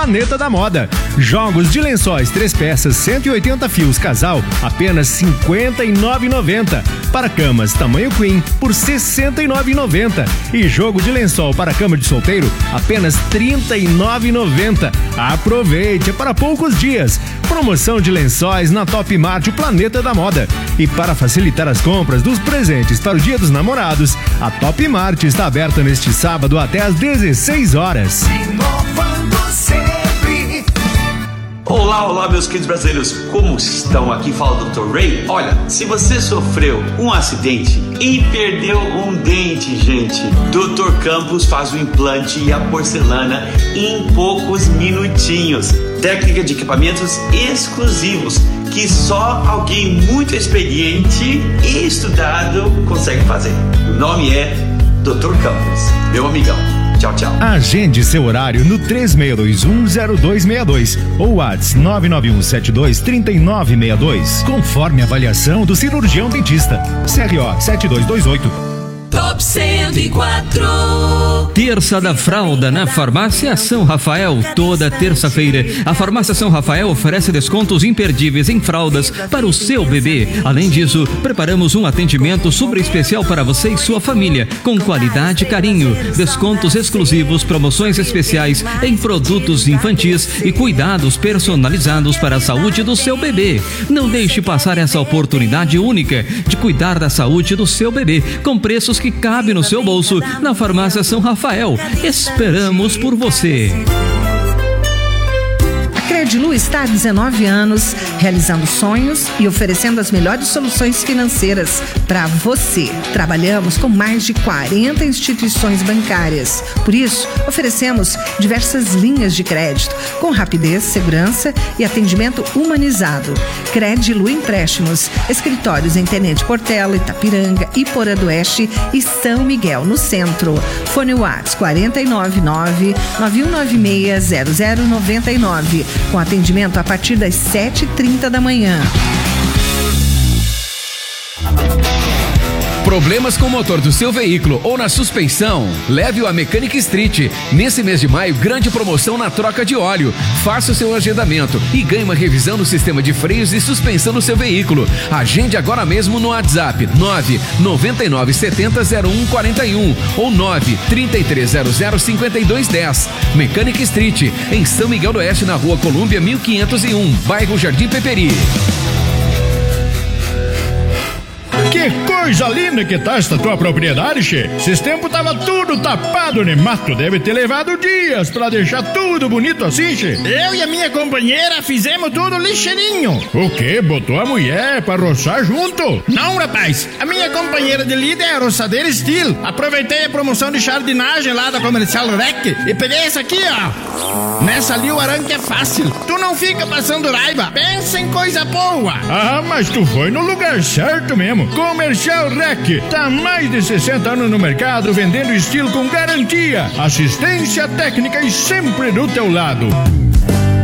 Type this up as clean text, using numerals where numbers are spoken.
Planeta da Moda. Jogos de lençóis 3 peças, 180 fios casal, apenas R$ 59,90. Para camas tamanho Queen, por R$ 69,90. E jogo de lençol para cama de solteiro, apenas R$ 39,90. Aproveite, é para poucos dias. Promoção de lençóis na Top Mart, o Planeta da Moda. E para facilitar as compras dos presentes para o Dia dos Namorados, a Top Mart está aberta neste sábado até às 16 horas. Inovando sempre. Olá, meus queridos brasileiros, como estão? Aqui fala o Dr. Ray. Olha, se você sofreu um acidente e perdeu um dente, gente, Dr. Campos faz o implante e a porcelana em poucos minutinhos. Técnica de equipamentos exclusivos que só alguém muito experiente e estudado consegue fazer. O nome é Dr. Campos, meu amigão. Tchau, tchau. Agende seu horário no 36210262 ou WhatsApp 991723962, conforme a avaliação do cirurgião dentista. CRO 7228. Top 104. Terça da Fralda na Farmácia São Rafael. Toda terça-feira, a Farmácia São Rafael oferece descontos imperdíveis em fraldas para o seu bebê. Além disso, preparamos um atendimento super especial para você e sua família, com qualidade e carinho. Descontos exclusivos, promoções especiais em produtos infantis e cuidados personalizados para a saúde do seu bebê. Não deixe passar essa oportunidade única de cuidar da saúde do seu bebê, com preços que cabem no seu bolso, na Farmácia São Rafael. Esperamos por você. A Credilu está há 19 anos realizando sonhos e oferecendo as melhores soluções financeiras para você. Trabalhamos com mais de 40 instituições bancárias. Por isso, oferecemos diversas linhas de crédito com rapidez, segurança e atendimento humanizado. Credilu Empréstimos, escritórios em Tenente Portela, Itapiranga, Iporã do Oeste e São Miguel, no centro. Fone WhatsApp 499-9196-0099, com atendimento a partir das 7h30 da manhã. Problemas com o motor do seu veículo ou na suspensão? Leve-o a Mechanic Street. Nesse mês de maio, grande promoção na troca de óleo. Faça o seu agendamento e ganhe uma revisão no sistema de freios e suspensão do seu veículo. Agende agora mesmo no WhatsApp 999700141 ou 933005210. Mechanic Street, em São Miguel do Oeste, na Rua Colúmbia 1501, bairro Jardim Peperi. Que coisa linda que tá esta tua propriedade, che. Esses tempos tava tudo tapado de mato. Deve ter levado dias pra deixar tudo bonito assim, che. Eu e a minha companheira fizemos tudo lixeirinho. O quê? Botou a mulher pra roçar junto? Não, rapaz. A minha companheira de lida é a roçadeira Steel. Aproveitei a promoção de jardinagem lá da Comercial Rec e peguei essa aqui, ó. Nessa ali o arranque é fácil. Tu não fica passando raiva. Pensa em coisa boa. Ah, mas tu foi no lugar certo mesmo. Comercial Rec, tá há mais de 60 anos no mercado, vendendo estilo com garantia, assistência técnica e sempre do teu lado.